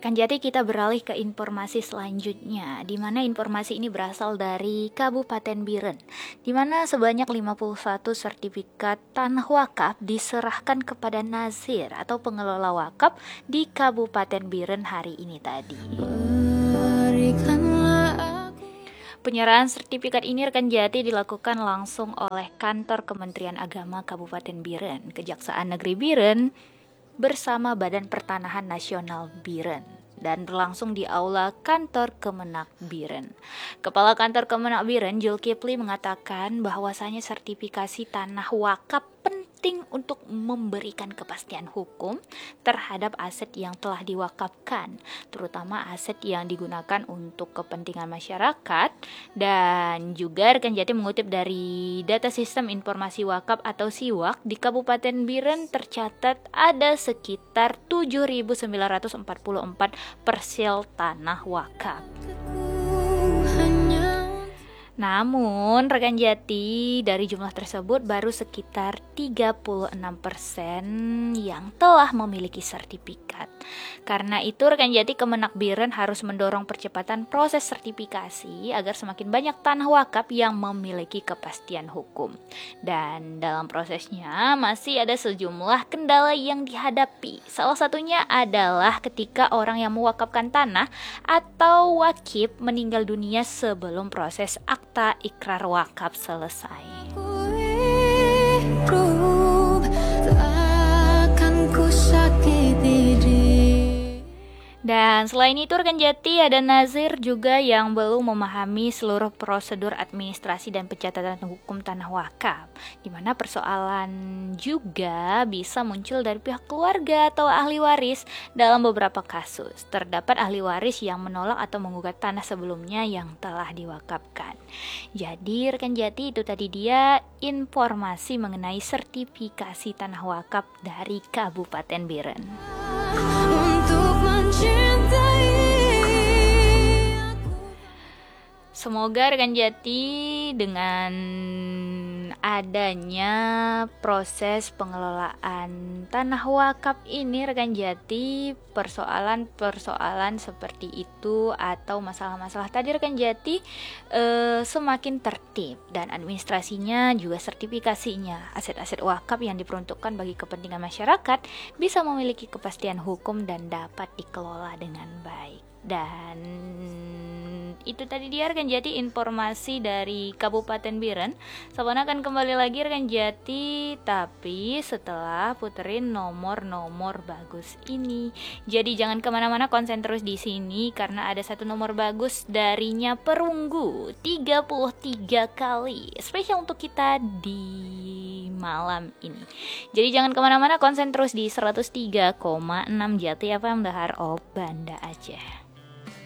Rekan Jati, kita beralih ke informasi selanjutnya, di mana informasi ini berasal dari Kabupaten Biren, di mana sebanyak 51 sertifikat tanah wakaf diserahkan kepada nazir atau pengelola wakaf di Kabupaten Biren hari ini tadi. Penyerahan sertifikat ini rekan Jati dilakukan langsung oleh Kantor Kementerian Agama Kabupaten Biren, Kejaksaan Negeri Biren, bersama Badan Pertanahan Nasional Biren dan berlangsung di Aula Kantor Kemenak Biren. Kepala Kantor Kemenak Biren, Zulkifli, mengatakan bahwasanya sertifikasi tanah wakaf penting untuk memberikan kepastian hukum terhadap aset yang telah diwakafkan, terutama aset yang digunakan untuk kepentingan masyarakat. Dan juga rekan Jati mengutip dari Data Sistem Informasi Wakaf atau SIWAK, di Kabupaten Biren tercatat ada sekitar 7.944 parsel tanah wakaf. Namun, rekan Jati, dari jumlah tersebut baru sekitar 36% yang telah memiliki sertifikat. Karena itu, rekan Jati, Kemenak Biren harus mendorong percepatan proses sertifikasi agar semakin banyak tanah wakaf yang memiliki kepastian hukum. Dan dalam prosesnya masih ada sejumlah kendala yang dihadapi. Salah satunya adalah ketika orang yang mewakafkan tanah atau wakif meninggal dunia sebelum proses akta ikrar wakaf selesai. Dan selain itu rekan Jati, ada nazir juga yang belum memahami seluruh prosedur administrasi dan pencatatan hukum tanah wakaf, di mana persoalan juga bisa muncul dari pihak keluarga atau ahli waris. Dalam beberapa kasus terdapat ahli waris yang menolak atau menggugat tanah sebelumnya yang telah diwakafkan. Jadi rekan Jati, itu tadi dia informasi mengenai sertifikasi tanah wakaf dari Kabupaten Biren. Semoga rekan Jati dengan adanya proses pengelolaan tanah wakaf ini, rekan Jati, persoalan-persoalan seperti itu atau masalah-masalah tadi rekan Jati semakin tertib, dan administrasinya juga sertifikasinya, aset-aset wakaf yang diperuntukkan bagi kepentingan masyarakat bisa memiliki kepastian hukum dan dapat dikelola dengan baik. Dan itu tadi dia rekan Jati informasi dari Kabupaten Biren. Sabana akan kembali lagi rekan Jati, tapi setelah puterin nomor-nomor bagus ini. Jadi jangan kemana-mana, konsen terus di sini karena ada satu nomor bagus darinya perunggu 33 kali spesial untuk kita di malam ini. Jadi jangan kemana-mana, konsen terus di 103,6 Jati FM, The Heart of Banda Aceh.